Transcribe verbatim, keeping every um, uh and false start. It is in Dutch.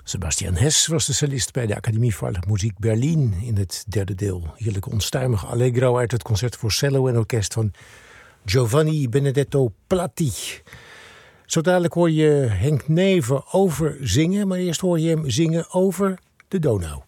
Sebastian Hess was de cellist bij de Academie voor Muziek Berlin in het derde deel. Heerlijke onstuimige allegro uit het concert voor cello en orkest van Giovanni Benedetto Platti. Zo dadelijk hoor je Henk Neven over zingen, maar eerst hoor je hem zingen over de Donau.